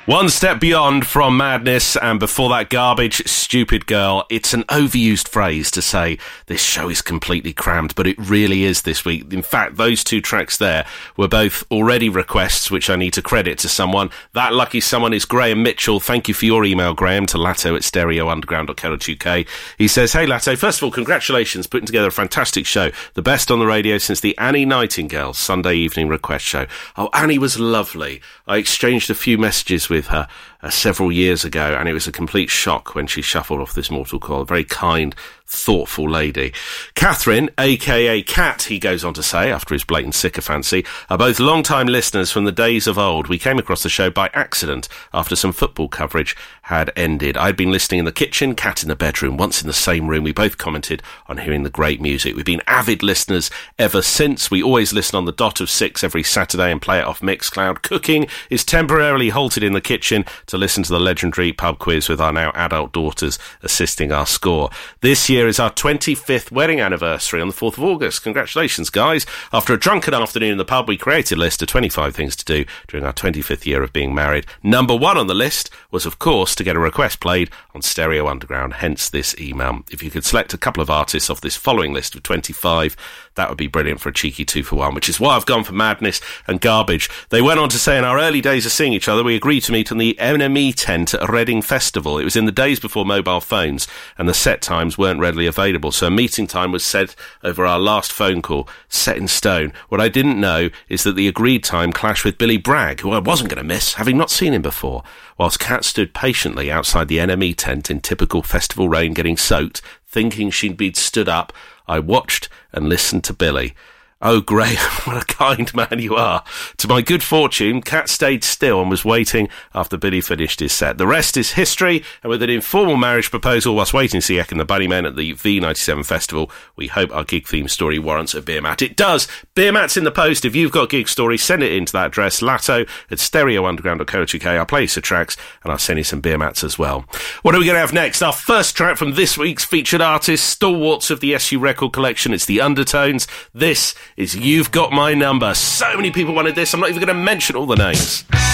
One Step Beyond from Madness, and before that, Garbage, Stupid Girl. It's an overused phrase to say this show is completely crammed, but it really is this week. In fact, those two tracks there were both already requests, which I need to credit to someone. That lucky someone is Graham Mitchell. Thank you for your email, Graham, to latto@stereounderground.co.uk. He says, "Hey, Latto, first of all, congratulations, putting together a fantastic show. The best on the radio since the Annie Nightingale Sunday evening request show." Oh, Annie was lovely. I exchanged a few messages with her several years ago, and it was a complete shock when she shuffled off this mortal coil. A very kind, thoughtful lady. Catherine, a.k.a. Cat, he goes on to say, after his blatant sycophancy, are both long-time listeners from the days of old. We came across the show by accident after some football coverage had ended. I'd been listening in the kitchen, Cat in the bedroom, once in the same room. We both commented on hearing the great music. We've been avid listeners ever since. We always listen on the dot of 6 every Saturday and play it off Mixcloud. Cooking is temporarily halted in the kitchen to listen to the legendary pub quiz with our now adult daughters assisting our score. This year is our 25th wedding anniversary on the 4th of August. Congratulations, guys. After a drunken afternoon in the pub, we created a list of 25 things to do during our 25th year of being married. Number 1 on the list was, of course, to get a request played on Stereo Underground, hence this email. If you could select a couple of artists off this following list of 25, that would be brilliant for a cheeky 2-for-1, which is why I've gone for Madness and Garbage. They went on to say, in our early days of seeing each other, we agreed to meet on the NME tent at a Reading festival. It was in the days before mobile phones, and the set times weren't readily available, so a meeting time was set over our last phone call, set in stone. What I didn't know is that the agreed time clashed with Billy Bragg, who I wasn't going to miss, having not seen him before. Whilst Kat stood patiently outside the NME tent in typical festival rain getting soaked, thinking she'd been stood up, I watched and listened to Billy. Oh, Graham, what a kind man you are. To my good fortune, Kat stayed still and was waiting after Billy finished his set. The rest is history, and with an informal marriage proposal whilst waiting to see Eck and the Bunnymen at the V97 Festival, we hope our gig theme story warrants a beer mat. It does. Beer mat's in the post. If you've got a gig story, send it in to that address, latto@stereounderground.co.uk. I'll play you some tracks, and I'll send you some beer mats as well. What are we going to have next? Our first track from this week's featured artist, stalwarts of the SU record collection. It's the Undertones. This is You've Got My Number. So many people wanted this, I'm not even going to mention all the names.